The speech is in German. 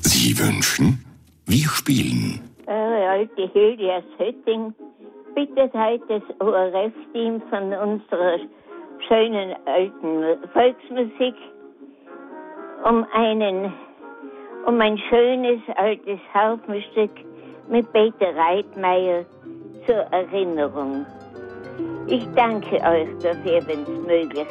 Sie wünschen? Wir spielen. Alte Hilde aus Hötting bittet heute das ORF-Team von unserer schönen alten Volksmusik um ein schönes altes Hauptstück mit Peter Reitmeier zur Erinnerung. Ich danke euch dafür, wenn es möglich